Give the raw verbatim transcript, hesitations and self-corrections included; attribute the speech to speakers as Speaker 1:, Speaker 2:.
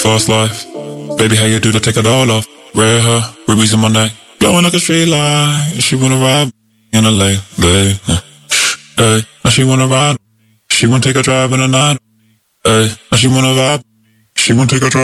Speaker 1: fast life. Baby, how you do to take it all off? Red hair, rubies in my neck, glowing like a street light. She wanna ride in a late, late. Hey, now she wanna ride. She wanna take a drive in the night. Hey, now she wanna vibe. She wanna take a drive.